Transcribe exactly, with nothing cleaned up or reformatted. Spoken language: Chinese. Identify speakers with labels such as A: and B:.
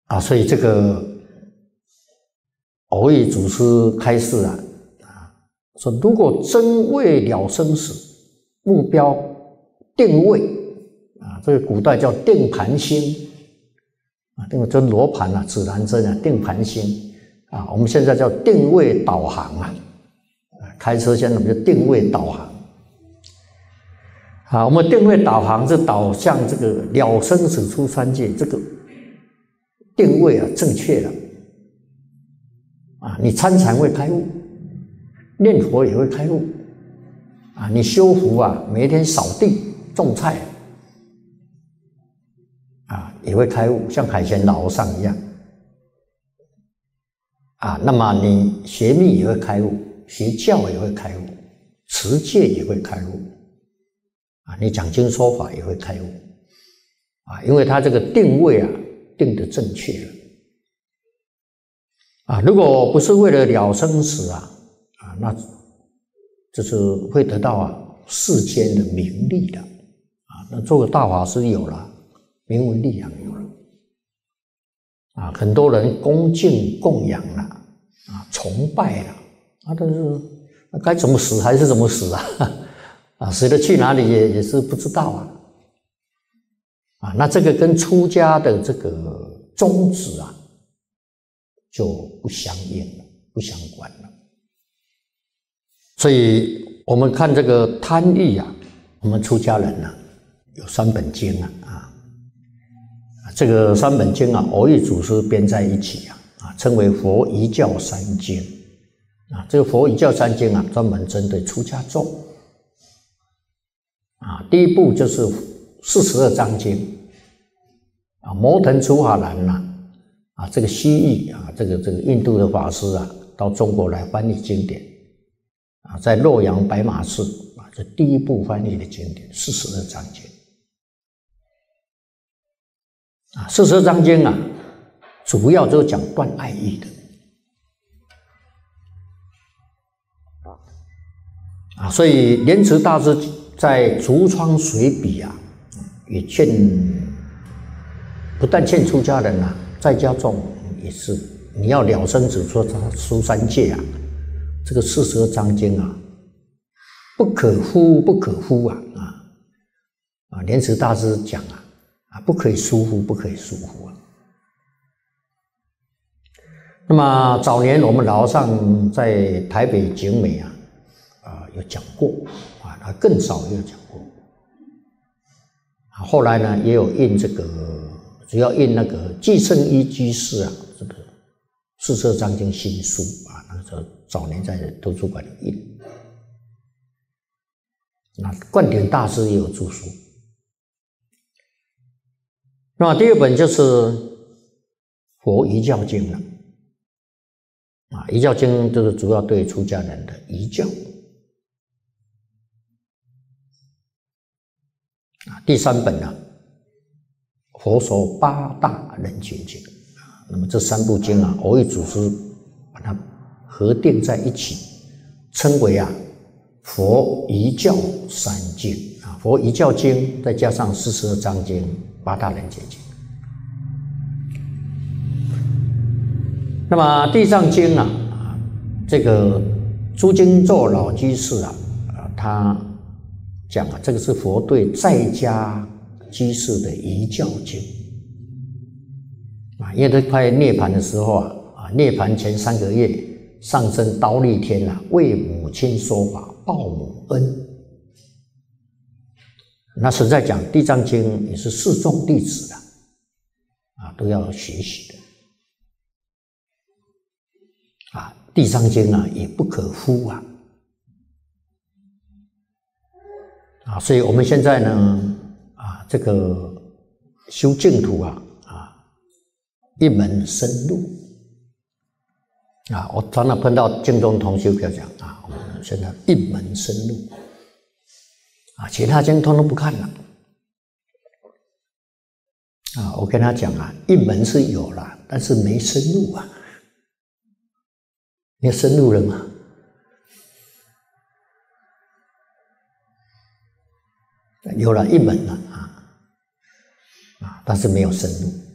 A: 啊，所以这个蕅益祖师开示啊，啊，说如果真为了生死，目标定位啊，这个古代叫定盘星啊，这个这罗盘啊，指南针啊，定盘星啊，我们现在叫定位导航啊，开车现在我们就定位导航。啊，我们定位导航是导向这个了生死出三界，这个定位啊正确了啊，你参禅会开悟，念佛也会开悟啊，你修福啊，每一天扫地种菜啊也会开悟，像海贤老和尚一样啊，那么你学密也会开悟，学教也会开悟，持戒也会开悟。啊，你讲经说法也会开悟啊，因为他这个定位啊定得正确了啊。如果不是为了了生死啊啊，那就是会得到啊世间的名利的啊。那做个大法师有了，名闻利养有了啊，很多人恭敬供养了啊，崇拜了啊，但是该怎么死还是怎么死啊？啊，死了去哪里也也是不知道啊，啊，那这个跟出家的这个宗旨啊就不相应了，不相关了。所以我们看这个贪欲啊，我们出家人呢、啊、有三本经啊，啊，这个三本经啊，蕅益祖师编在一起啊，啊，称为佛遗教三经啊。这个佛遗教三经啊，专门针对出家众。啊，第一部就是四十二章经啊，摩腾楚法兰呐，啊，这个西域啊，这个这个印度的法师啊，到中国来翻译经典啊，在洛阳白马寺啊，这第一部翻译的经典四十二章经啊，四十二章经啊，主要就是讲断爱欲的啊，所以莲池大师在《竹窗随笔》啊，也劝，不但劝出家人啊，在家众也是，你要了生死出三界啊，这个四十二章经啊，不可忽不可忽啊啊啊！莲池大师讲啊啊，不可以疏忽，不可以疏忽啊。那么早年我们老和尚在台北景美啊啊有讲过。啊，更早也有讲过。啊，后来呢，也有印这个，主要印那个寄圣一居士啊，这个四十二章经新书啊，那个时候早年在图书馆里印。那灌顶大师也有著书。那么第二本就是佛遗教经了。啊，遗教经就是主要对出家人的遗教。第三本呢，佛说八大人群经啊，那么这三部经啊，蕅益祖师把它合订在一起，称为啊佛遗教三经啊，佛遗教经再加上四十二章经、八大人群经。那么地藏经啊，啊这个朱金座老居士啊，啊他。讲啊，这个是佛对在家居士的遗教经啊，因为他快涅槃的时候啊，啊，涅槃前三个月上升忉利天啊，为母亲说法，报母恩。那实在讲，地藏经也是示众弟子的啊，都要学习的啊，地藏经啊也不可忽啊。啊，所以我们现在呢，啊，这个修净土啊，啊，一门深入啊，我常常碰到净宗同修就讲啊，我们现在一门深入啊，其他经通通不看了啊，我跟他讲啊，一门是有了，但是没深入啊，你深入了吗？有了一门了啊啊，但是没有深入。